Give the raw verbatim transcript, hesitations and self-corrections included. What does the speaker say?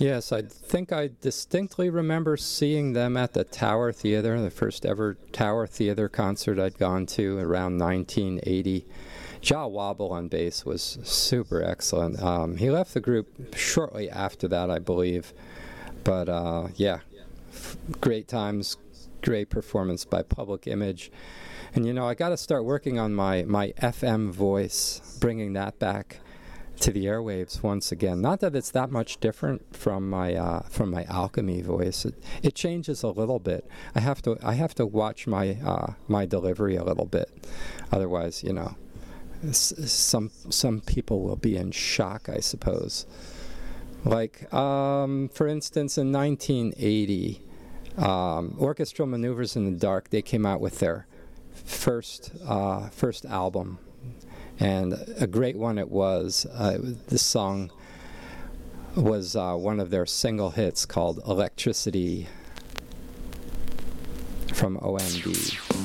Yes, I think I distinctly remember seeing them at the Tower Theater, the first ever Tower Theater concert I'd gone to around nineteen eighty. Jah Wobble on bass was super excellent. Um, he left the group shortly after that, I believe. But uh, yeah, f- great times, great performance by Public Image. And you know, I got to start working on my, my F M voice, bringing that back to the airwaves once again. Not that it's that much different from my uh, from my Alchemy voice. It, it changes a little bit. I have to I have to watch my uh, my delivery a little bit. Otherwise, you know, s- some some people will be in shock, I suppose. Like, um, for instance, in nineteen eighty, um, Orchestral Maneuvers in the Dark, they came out with their first uh, first album. And a great one it was. Uh, it was this song was uh, one of their single hits called Electricity from O M D.